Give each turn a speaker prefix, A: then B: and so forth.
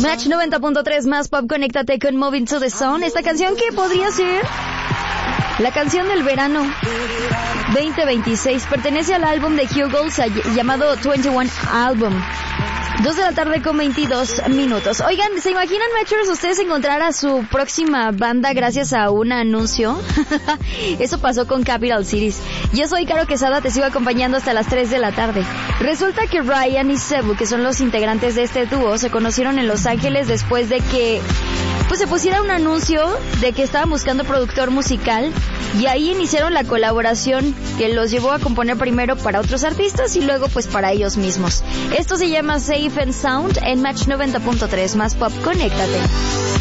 A: Match 90.3 más pop, conéctate con Moving to the Sun. Esta canción que podría ser la canción del verano 2026 pertenece al álbum de Hugles llamado 21 Album. 2 de la tarde con 22 minutos. Oigan, ¿se imaginan, Matchers, ustedes encontrar a su próxima banda gracias a un anuncio? Eso pasó con Capital Cities. Yo soy Caro Quesada, te sigo acompañando hasta las 3 de la tarde. Resulta que Ryan y Cebu, que son los integrantes de este dúo, se conocieron en Los Ángeles después de que se pusiera un anuncio de que estaban buscando productor musical, y ahí iniciaron la colaboración que los llevó a componer primero para otros artistas y luego pues para ellos mismos. Esto se llama Safe and Sound en Match 90.3 más pop, conéctate.